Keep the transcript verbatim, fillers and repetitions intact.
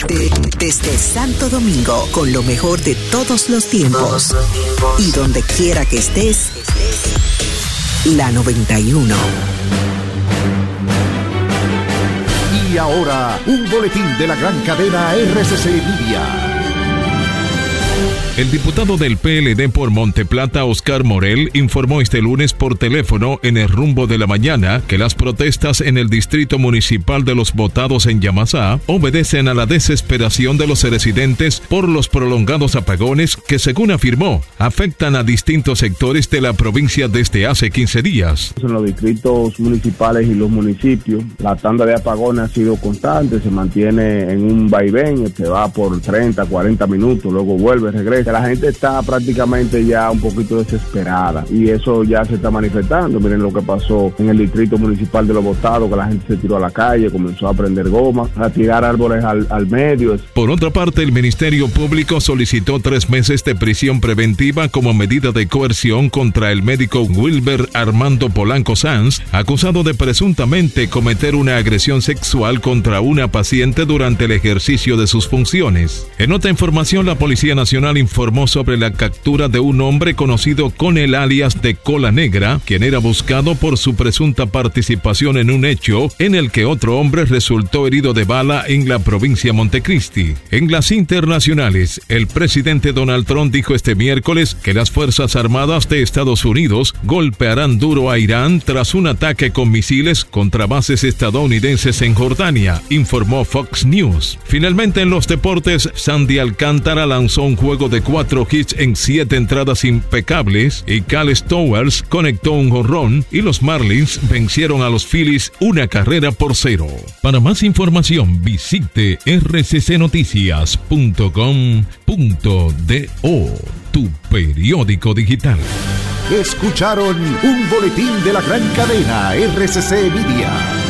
De- desde Santo Domingo, con lo mejor de todos los tiempos. Y donde quiera que estés, la noventa y uno. Y ahora, un boletín de la gran cadena R C C Media. El diputado del P L D por Monteplata, Oscar Morel, informó este lunes por teléfono en el rumbo de la mañana que las protestas en el distrito municipal de Los Botados en Yamasá obedecen a la desesperación de los residentes por los prolongados apagones que, según afirmó, afectan a distintos sectores de la provincia desde hace quince días. En los distritos municipales y los municipios, la tanda de apagones ha sido constante, se mantiene en un vaivén, se va por treinta, cuarenta minutos, luego vuelve, regresa. La gente está prácticamente ya un poquito desesperada y eso ya se está manifestando. Miren lo que pasó en el distrito municipal de Los Botados, que la gente se tiró a la calle, comenzó a prender goma, a tirar árboles al, al medio. Por otra parte, el Ministerio Público solicitó tres meses de prisión preventiva como medida de coerción contra el médico Wilber Armando Polanco Sanz, acusado de presuntamente cometer una agresión sexual contra una paciente durante el ejercicio de sus funciones. En otra información, la Policía Nacional informó informó sobre la captura de un hombre conocido con el alias de Cola Negra, quien era buscado por su presunta participación en un hecho en el que otro hombre resultó herido de bala en la provincia de Montecristi. En las internacionales, el presidente Donald Trump dijo este miércoles que las Fuerzas Armadas de Estados Unidos golpearán duro a Irán tras un ataque con misiles contra bases estadounidenses en Jordania, informó Fox News. Finalmente, en los deportes, Sandy Alcántara lanzó un juego de cuatro hits en siete entradas impecables y Cal Stowers conectó un jonrón y los Marlins vencieron a los Phillies una carrera por cero. Para más información visite r c c noticias punto com punto do, tu periódico digital. Escucharon un boletín de la gran cadena R C C Media.